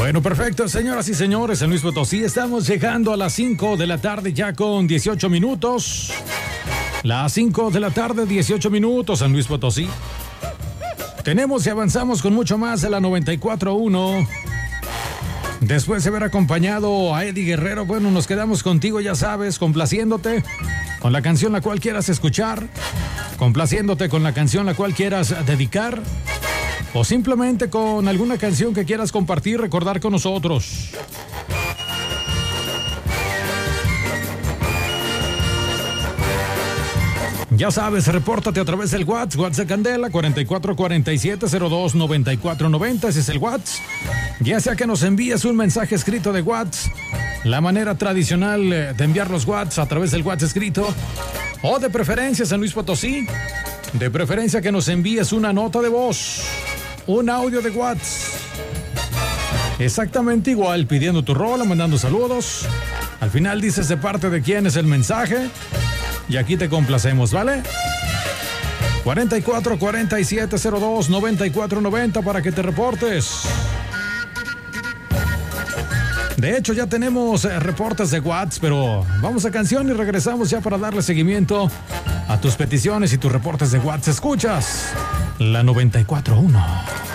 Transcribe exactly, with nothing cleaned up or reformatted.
Bueno, perfecto, señoras y señores, en Luis Potosí estamos llegando a las cinco de la tarde ya con dieciocho minutos. Las cinco de la tarde, dieciocho minutos en Luis Potosí. Tenemos y avanzamos con mucho más de la noventa y cuatro punto uno. Después de haber acompañado a Eddie Guerrero, bueno, nos quedamos contigo, ya sabes, complaciéndote con la canción la cual quieras escuchar, complaciéndote con la canción la cual quieras dedicar, o simplemente con alguna canción que quieras compartir, recordar con nosotros. Ya sabes, repórtate a través del WhatsApp, WhatsApp Candela, cuatro cuatro cuatro siete cero dos nueve cuatro nueve cero, ese es el WhatsApp. Ya sea que nos envíes un mensaje escrito de WhatsApp, la manera tradicional de enviar los WhatsApp a través del WhatsApp escrito, o de preferencia San Luis Potosí, de preferencia que nos envíes una nota de voz, un audio de WhatsApp. Exactamente igual, pidiendo tu rola, mandando saludos. Al final dices de parte de quién es el mensaje. Y aquí te complacemos, ¿vale? cuatro cuatro cuatro siete cero dos nueve cuatro nueve cero para que te reportes. De hecho, ya tenemos reportes de WhatsApp, pero vamos a canción y regresamos ya para darle seguimiento a tus peticiones y tus reportes de WhatsApp. Escuchas la noventa y cuatro punto uno.